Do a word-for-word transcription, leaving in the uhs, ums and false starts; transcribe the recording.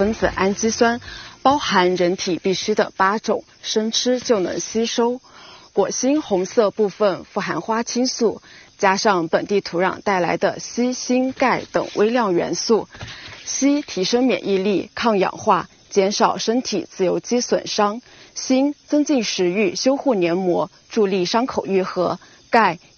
分子氨基酸，包含人体必需的八种，生吃就能吸收。果心红色部分富含花青素，加上本地土壤带来的硒、锌、钙等微量元素。硒提升免疫力、抗氧化，减少身体自由基损伤；锌增进食欲、修护黏膜，助力伤口愈合；钙